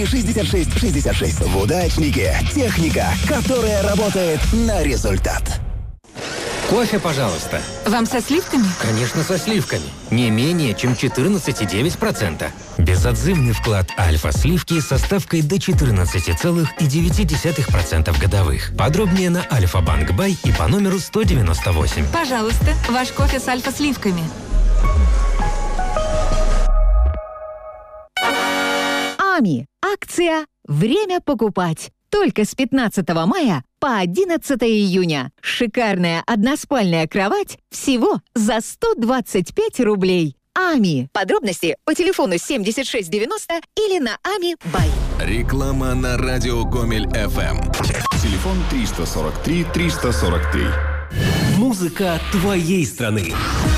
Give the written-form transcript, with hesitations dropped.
6666. В удачнике техника, которая работает на результат. Кофе, пожалуйста. Вам со сливками? Конечно, со сливками. Не менее, чем 14,9%. Безотзывный вклад Альфа-сливки со ставкой до 14,9% годовых. Подробнее на Альфа-Банк Бай и по номеру 198. Пожалуйста, ваш кофе с альфа-сливками. АМИ. Акция «Время покупать». Только с 15 мая по 11 июня. Шикарная односпальная кровать всего за 125 рублей. АМИ. Подробности по телефону 7690 или на АМИ Бай. Реклама на радио Гомель ФМ. Телефон 343 343. Музыка твоей страны.